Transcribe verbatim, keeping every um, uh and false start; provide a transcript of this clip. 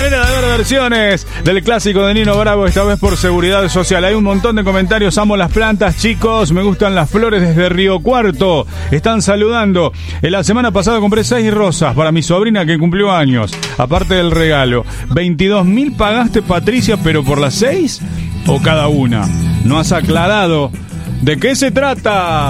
manera de ver versiones del clásico de Nino Bravo, esta vez por Seguridad Social. Hay un montón de comentarios. Amo las plantas, chicos. Me gustan las flores desde Río Cuarto. Están saludando. En la semana pasada compré seis rosas para mi sobrina que cumplió años. Aparte del regalo. veintidós mil pagaste, Patricia, pero por las seis o cada una. No has aclarado de qué se trata.